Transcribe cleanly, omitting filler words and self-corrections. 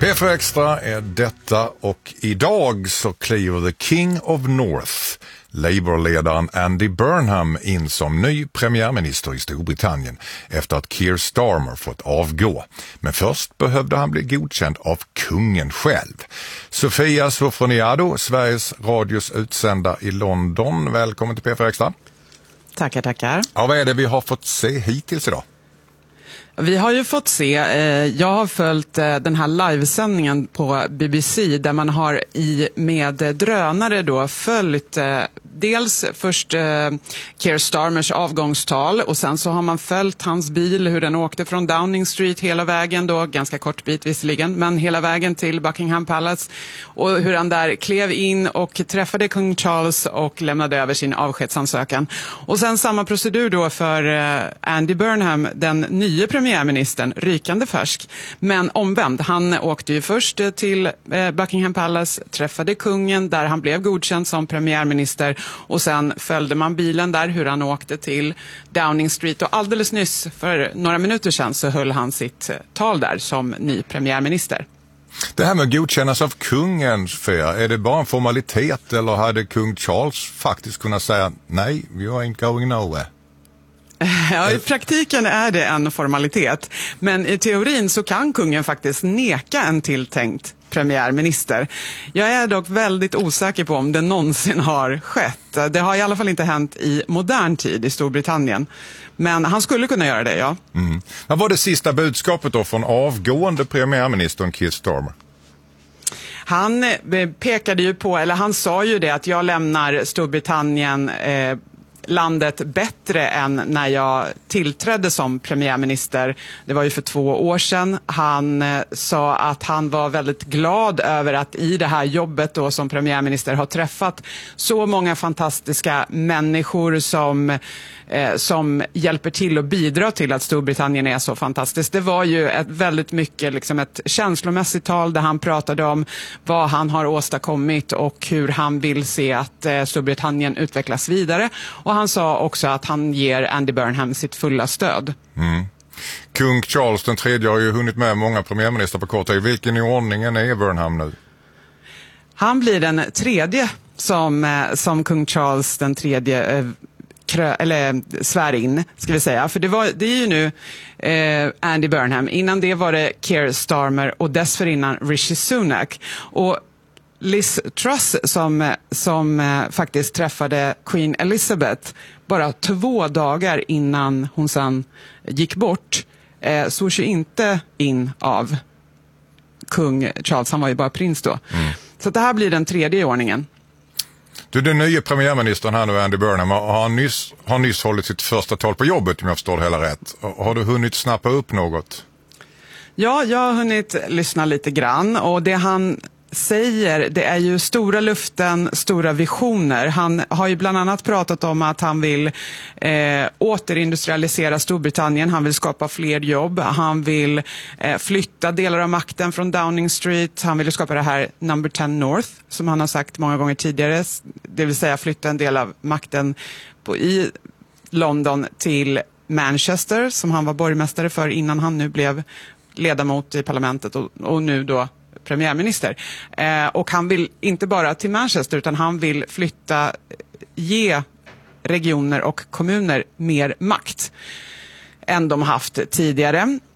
P4 Extra är detta och idag så kliver the King of North, Labour-ledaren Andy Burnham, in som ny premiärminister i Storbritannien efter att Keir Starmer fått avgå. Men först behövde han bli godkänd av kungen själv. Sofia Sofroniado, Sveriges Radios utsända i London. Välkommen till P4 Extra. Tackar, tackar. Ja, vad är det vi har fått se hittills idag? Vi har ju fått se, jag har följt den här livesändningen på BBC där man har med drönare då följt dels först Keir Starmers avgångstal och sen så har man följt hans bil, hur den åkte från Downing Street hela vägen då, ganska kort bit visserligen, men hela vägen till Buckingham Palace och hur han där klev in och träffade kung Charles och lämnade över sin avskedsansökan. Och sen samma procedur då för Andy Burnham, den nya premiärministern, rykande färsk, men omvänd. Han åkte ju först till Buckingham Palace, träffade kungen där han blev godkänd som premiärminister och sen följde man bilen där hur han åkte till Downing Street och alldeles nyss för några minuter sedan så höll han sitt tal där som ny premiärminister. Det här med att godkännas av kungen, är det bara en formalitet eller hade kung Charles faktiskt kunnat säga nej, you ain't going nowhere? Ja, i praktiken är det en formalitet, men i teorin så kan kungen faktiskt neka en tilltänkt premiärminister. Jag är dock väldigt osäker på om det någonsin har skett. Det har i alla fall inte hänt i modern tid i Storbritannien. Men han skulle kunna göra det, ja. Mm. Vad var det sista budskapet då från avgående premiärministern Keir Starmer? Han pekade ju på, eller han sa ju det att jag lämnar Storbritannien landet bättre än när jag tillträdde som premiärminister. Det var ju för 2 år sedan. Han sa att han var väldigt glad över att i det här jobbet då som premiärminister har träffat så många fantastiska människor som hjälper till och bidrar till att Storbritannien är så fantastiskt. Det var ju väldigt mycket liksom ett känslomässigt tal där han pratade om vad han har åstadkommit och hur han vill se att Storbritannien utvecklas vidare. Och han sa också att han ger Andy Burnham sitt fulla stöd. Mm. Kung Charles den tredje har ju hunnit med många premiärminister på kort tid. Vilken i ordningen är Burnham nu? Han blir den tredje som kung Charles den tredje svär in, ska vi säga. För det är ju nu Andy Burnham. Innan det var det Keir Starmer och dessförinnan Rishi Sunak. Och Liz Truss som faktiskt träffade Queen Elizabeth bara 2 dagar innan hon sen gick bort såg ju inte in av kung Charles. Han var ju bara prins då. Mm. Så det här blir den tredje i ordningen. Den nya premiärministern här nu, Andy Burnham, har nyss hållit sitt första tal på jobbet, om jag förstår det hela rätt. Har du hunnit snappa upp något? Ja, jag har hunnit lyssna lite grann och det han säger, det är ju stora luften, stora visioner. Han har ju bland annat pratat om att han vill återindustrialisera Storbritannien, han vill skapa fler jobb, han vill flytta delar av makten från Downing Street, han vill skapa det här Number 10 North som han har sagt många gånger tidigare, det vill säga flytta en del av makten i London till Manchester som han var borgmästare för innan han nu blev ledamot i parlamentet och nu då premiärminister. Och han vill inte bara till Manchester utan han vill ge regioner och kommuner mer makt än de haft tidigare.